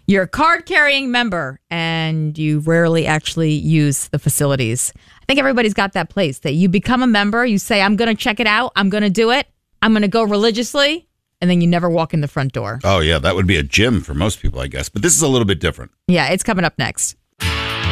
You're a card-carrying member, and you rarely actually use the facilities. I think everybody's got that place that you become a member, you say, I'm going to check it out, I'm going to do it, I'm going to go religiously, and then you never walk in the front door. Oh, yeah, that would be a gym for most people, I guess. But this is a little bit different. Yeah, it's coming up next.